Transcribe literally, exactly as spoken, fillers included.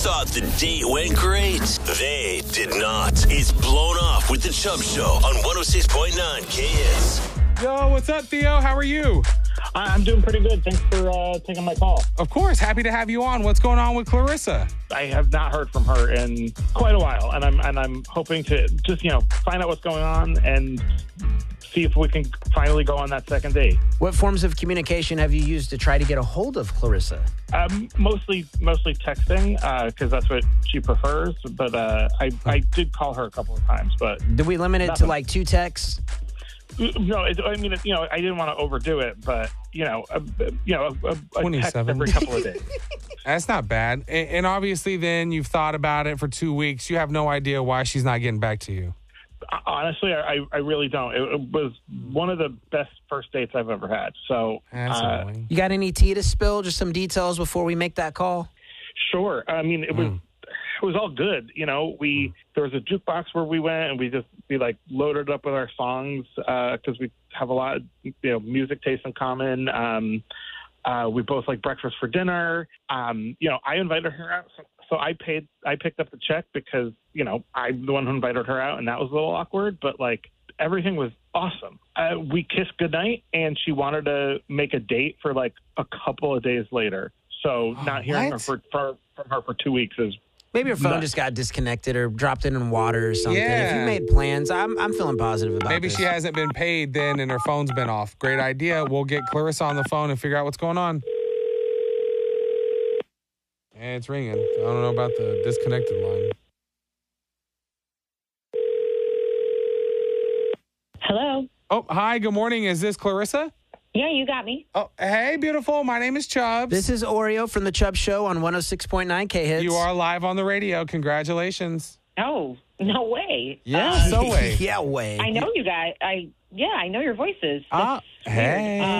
thought the date went great? They did not. It's Blown Off with the Chubb Show on one oh six point nine K S. Yo, what's up, Theo? How are you? I'm doing pretty good. Thanks for uh, taking my call. Of course. Happy to have you on. What's going on with Clarissa? I have not heard from her in quite a while, and I'm and I'm hoping to just, you know, find out what's going on and see if we can finally go on that second date. What forms of communication have you used to try to get a hold of Clarissa? Um, mostly mostly texting, because uh, that's what she prefers. But uh, I, I did call her a couple of times. But Did we limit it nothing. to like two texts? No, it, I mean, it, you know, I didn't want to overdo it, but, you know, a, you know, a, a text twenty-seven every couple of days. That's not bad. And, and obviously then you've thought about it for two weeks. You have no idea why she's not getting back to you. Honestly, I, I really don't. It, it was one of the best first dates I've ever had. So, That's uh, annoying. You got any tea to spill? Just some details before we make that call? Sure. I mean, it was Mm. it was all good. You know, we there was a jukebox where we went and we just we like loaded up with our songs because we have a lot of, you know, music taste in common. Um, uh, we both like breakfast for dinner. Um, you know, I invited her out, so, so I paid. I picked up the check because, you know, I'm the one who invited her out, and that was a little awkward. But like everything was awesome. Uh, we kissed goodnight, and she wanted to make a date for like a couple of days later. So not hearing her what? for, for, from her for two weeks is. Maybe your phone Nuts. just got disconnected or dropped it in water or something. If Yeah. you made plans, I'm I'm feeling positive about Maybe this. she hasn't been paid then and her phone's been off. Great idea. We'll get Clarissa on the phone and figure out what's going on. And it's ringing. I don't know about the disconnected line. Hello. Oh, hi. Good morning. Is this Clarissa? Yeah, you got me. Oh, hey, beautiful. My name is Chubbs. This is Oreo from the Chubb Show on one oh six point nine K Hits. You are live on the radio. Congratulations. Oh, no way. Yeah, Uh, so way. yeah, way. I know you guys. I yeah, I know your voices. Ah, That's weird. hey. Uh,